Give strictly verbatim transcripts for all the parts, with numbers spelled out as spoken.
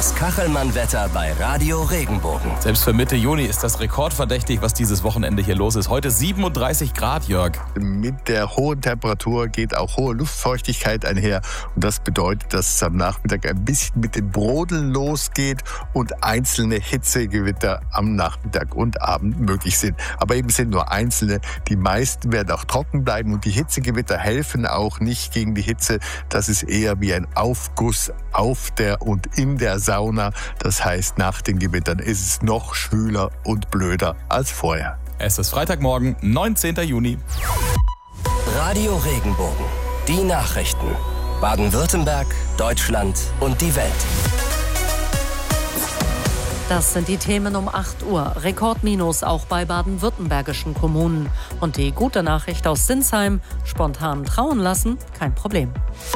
Das Kachelmann-Wetter bei Radio Regenbogen. Selbst für Mitte Juni ist das rekordverdächtig, was dieses Wochenende hier los ist. Heute siebenunddreißig Grad, Jörg. Mit der hohen Temperatur geht auch hohe Luftfeuchtigkeit einher. Und das bedeutet, dass es am Nachmittag ein bisschen mit dem Brodeln losgeht und einzelne Hitzegewitter am Nachmittag und Abend möglich sind. Aber eben sind nur einzelne. Die meisten werden auch trocken bleiben und die Hitzegewitter helfen auch nicht gegen die Hitze. Das ist eher wie ein Aufguss auf der und in der Sauna. Das heißt, nach den Gewittern ist es noch schwüler und blöder als vorher. Es ist Freitagmorgen, neunzehnten Juni. Radio Regenbogen. Die Nachrichten. Baden-Württemberg, Deutschland und die Welt. Das sind die Themen um acht Uhr. Rekordminus auch bei baden-württembergischen Kommunen. Und die gute Nachricht aus Sinsheim: spontan trauen lassen, kein Problem.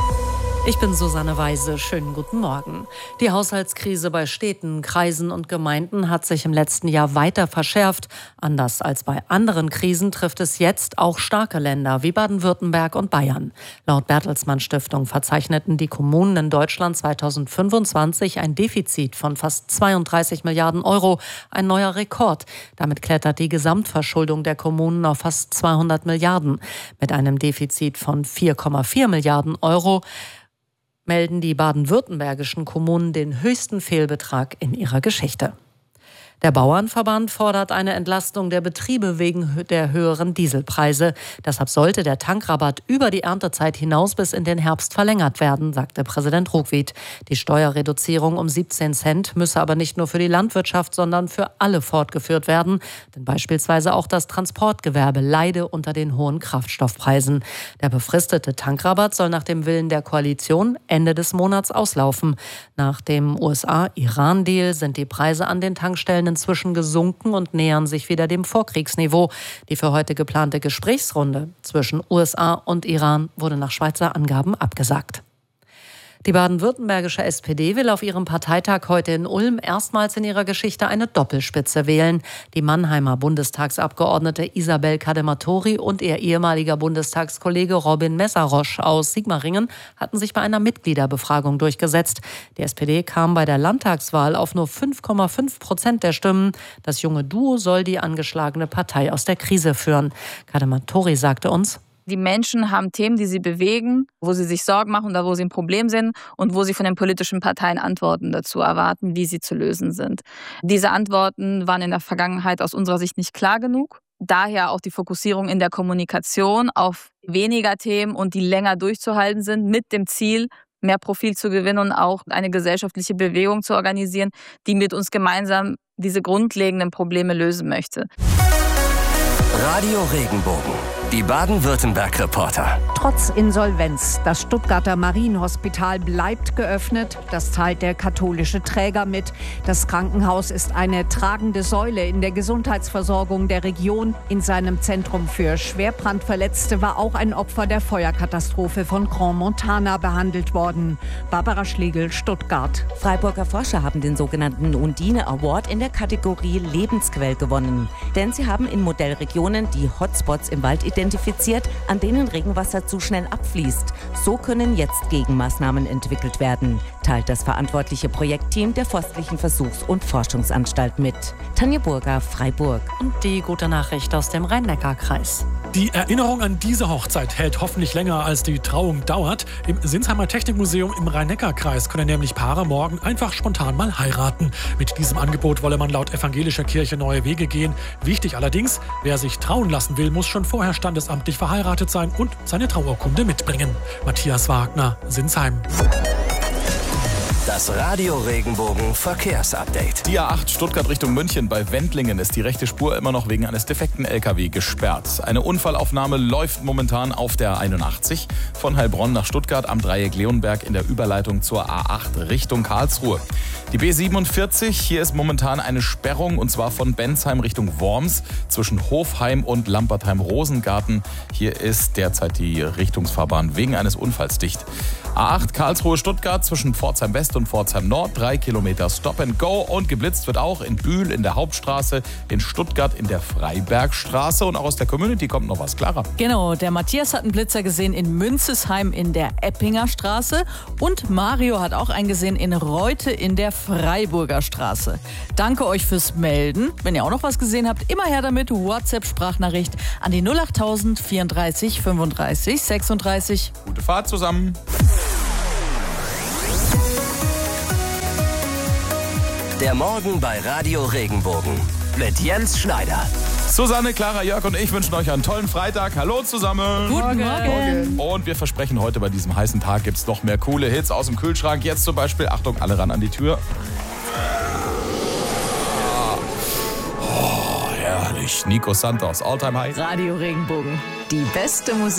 Ich bin Susanne Weise. Schönen guten Morgen. Die Haushaltskrise bei Städten, Kreisen und Gemeinden hat sich im letzten Jahr weiter verschärft. Anders als bei anderen Krisen trifft es jetzt auch starke Länder wie Baden-Württemberg und Bayern. Laut Bertelsmann Stiftung verzeichneten die Kommunen in Deutschland zweitausendfünfundzwanzig ein Defizit von fast zweiunddreißig Milliarden Euro. Ein neuer Rekord. Damit klettert die Gesamtverschuldung der Kommunen auf fast zweihundert Milliarden. Mit einem Defizit von vier Komma vier Milliarden Euro melden die baden-württembergischen Kommunen den höchsten Fehlbetrag in ihrer Geschichte. Der Bauernverband fordert eine Entlastung der Betriebe wegen der höheren Dieselpreise. Deshalb sollte der Tankrabatt über die Erntezeit hinaus bis in den Herbst verlängert werden, sagte Präsident Ruckwied. Die Steuerreduzierung um siebzehn Cent müsse aber nicht nur für die Landwirtschaft, sondern für alle fortgeführt werden. Denn beispielsweise auch das Transportgewerbe leide unter den hohen Kraftstoffpreisen. Der befristete Tankrabatt soll nach dem Willen der Koalition Ende des Monats auslaufen. Nach dem U S A-Iran-Deal sind die Preise an den Tankstellen inzwischen gesunken und nähern sich wieder dem Vorkriegsniveau. Die für heute geplante Gesprächsrunde zwischen U S A und Iran wurde nach Schweizer Angaben abgesagt. Die baden-württembergische S P D will auf ihrem Parteitag heute in Ulm erstmals in ihrer Geschichte eine Doppelspitze wählen. Die Mannheimer Bundestagsabgeordnete Isabel Kadematori und ihr ehemaliger Bundestagskollege Robin Messerosch aus Sigmaringen hatten sich bei einer Mitgliederbefragung durchgesetzt. Die S P D kam bei der Landtagswahl auf nur fünf Komma fünf Prozent der Stimmen. Das junge Duo soll die angeschlagene Partei aus der Krise führen. Kadematori sagte uns: Die Menschen haben Themen, die sie bewegen, wo sie sich Sorgen machen oder wo sie ein Problem sehen und wo sie von den politischen Parteien Antworten dazu erwarten, wie sie zu lösen sind. Diese Antworten waren in der Vergangenheit aus unserer Sicht nicht klar genug. Daher auch die Fokussierung in der Kommunikation auf weniger Themen und die länger durchzuhalten sind, mit dem Ziel, mehr Profil zu gewinnen und auch eine gesellschaftliche Bewegung zu organisieren, die mit uns gemeinsam diese grundlegenden Probleme lösen möchte. Radio Regenbogen. Die Baden-Württemberg-Reporter. Trotz Insolvenz, das Stuttgarter Marienhospital bleibt geöffnet. Das teilt der katholische Träger mit. Das Krankenhaus ist eine tragende Säule in der Gesundheitsversorgung der Region. In seinem Zentrum für Schwerbrandverletzte war auch ein Opfer der Feuerkatastrophe von Grand Montana behandelt worden. Barbara Schlegel, Stuttgart. Freiburger Forscher haben den sogenannten Undine Award in der Kategorie Lebensquell gewonnen. Denn sie haben in Modellregionen die Hotspots im Wald identifiziert, an denen Regenwasser zu schnell abfließt. So können jetzt Gegenmaßnahmen entwickelt werden, teilt das verantwortliche Projektteam der Forstlichen Versuchs- und Forschungsanstalt mit. Tanja Burger, Freiburg. Und die gute Nachricht aus dem Rhein-Neckar-Kreis. Die Erinnerung an diese Hochzeit hält hoffentlich länger, als die Trauung dauert. Im Sinsheimer Technikmuseum im Rhein-Neckar-Kreis können nämlich Paare morgen einfach spontan mal heiraten. Mit diesem Angebot wolle man laut evangelischer Kirche neue Wege gehen. Wichtig allerdings, wer sich trauen lassen will, muss schon vorher standesamtlich verheiratet sein und seine Trauurkunde mitbringen. Matthias Wagner, Sinsheim. Das Radio Regenbogen Verkehrsupdate. Die A acht Stuttgart Richtung München bei Wendlingen ist die rechte Spur immer noch wegen eines defekten L K W gesperrt. Eine Unfallaufnahme läuft momentan auf der einundachtzig von Heilbronn nach Stuttgart am Dreieck Leonberg in der Überleitung zur A acht Richtung Karlsruhe. Die B siebenundvierzig, hier ist momentan eine Sperrung und zwar von Bensheim Richtung Worms zwischen Hofheim und Lampertheim-Rosengarten. Hier ist derzeit die Richtungsfahrbahn wegen eines Unfalls dicht. A acht Karlsruhe-Stuttgart zwischen Pforzheim West und Pforzheim Nord, drei Kilometer Stop and Go. Und geblitzt wird auch in Bühl in der Hauptstraße, in Stuttgart in der Freibergstraße. Und auch aus der Community kommt noch was, Clara. Genau, der Matthias hat einen Blitzer gesehen in Münzesheim in der Eppinger Straße. Und Mario hat auch einen gesehen in Reute in der Freiburger Straße. Danke euch fürs Melden. Wenn ihr auch noch was gesehen habt, immer her damit. WhatsApp-Sprachnachricht an die null achttausend vierunddreißig fünfunddreißig sechsunddreißig. Gute Fahrt zusammen. Der Morgen bei Radio Regenbogen mit Jens Schneider. Susanne, Clara, Jörg und ich wünschen euch einen tollen Freitag. Hallo zusammen. Guten Morgen. Und wir versprechen, heute bei diesem heißen Tag gibt es noch mehr coole Hits aus dem Kühlschrank. Jetzt zum Beispiel, Achtung, alle ran an die Tür. Oh, herrlich. Nico Santos, All Time High. Radio Regenbogen. Die beste Musik.